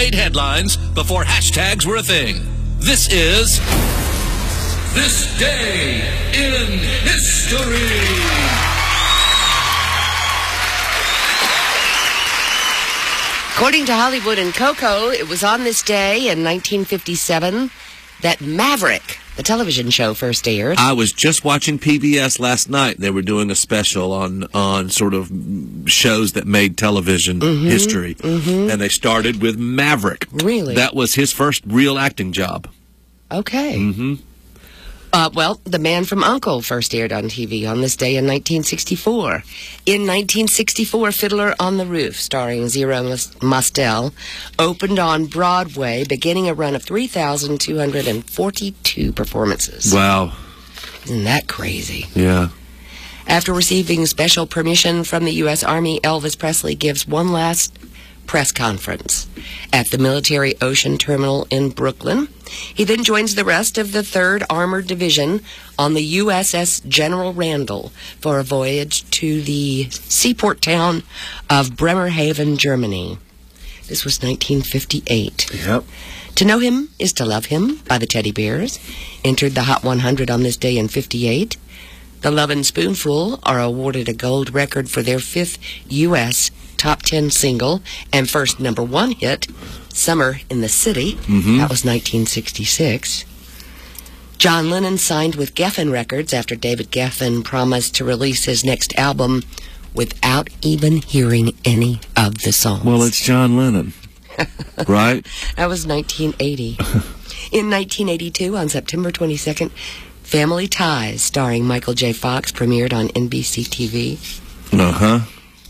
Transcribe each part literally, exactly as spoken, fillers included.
made headlines before hashtags were a thing. This is This Day in History. According to Hollywood and Coco, it was on this day in nineteen fifty-seven that Maverick, the television show, first aired. I was just watching P B S last night. They were doing a special on on sort of shows that made television mm-hmm, history. Mm-hmm. And they started with Maverick. Really? That was his first real acting job. Okay. Mm-hmm. Uh, well, The Man from U N C L E first aired on T V on this day in nineteen sixty-four. In nineteen sixty-four, Fiddler on the Roof, starring Zero Mostel, opened on Broadway, beginning a run of three thousand two hundred forty-two performances. Wow. Isn't that crazy? Yeah. After receiving special permission from the U S Army, Elvis Presley gives one last press conference at the Military Ocean Terminal in Brooklyn. He then joins the rest of the third Armored Division on the U S S General Randall for a voyage to the seaport town of Bremerhaven, Germany. This was nineteen fifty-eight. Yep. To Know Him is to Love Him by the Teddy Bears entered the Hot one hundred on this day in fifty-eight. The Lovin' Spoonful are awarded a gold record for their fifth U S top ten single and first number one hit, Summer in the City. Mm-hmm. That was nineteen sixty-six. John Lennon signed with Geffen Records after David Geffen promised to release his next album without even hearing any of the songs. Well, it's John Lennon, right? That was nineteen eighty. In nineteen eighty-two, on September twenty-second, Family Ties, starring Michael J. Fox, premiered on N B C T V. Uh-huh.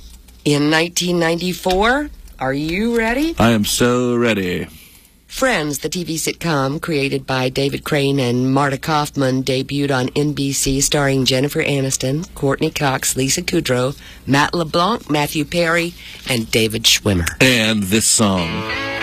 In nineteen ninety-four, are you ready? I am so ready. Friends, the T V sitcom created by David Crane and Marta Kaufman, debuted on N B C, starring Jennifer Aniston, Courtney Cox, Lisa Kudrow, Matt LeBlanc, Matthew Perry, and David Schwimmer. And this song.